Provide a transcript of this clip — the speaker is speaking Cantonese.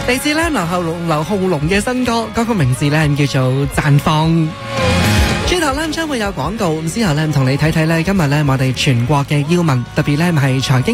嚟自咧劉浩龍嘅新歌，歌曲名字咧叫做《綻放》。轉頭咧將會有廣告，之後咧同你睇睇咧今日咧我哋全國嘅要聞，特別咧係財經。